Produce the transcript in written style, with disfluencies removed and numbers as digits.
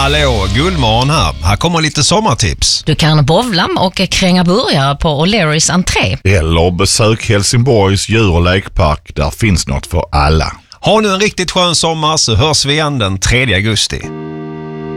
Hallå, Guldmorgon här. Här kommer lite sommartips. Du kan bowla och kränga burgare på O'Learys entré. Eller besök Helsingborgs djur- och lekpark. Där finns något för alla. Ha nu en riktigt skön sommar så hörs vi igen den 3 augusti.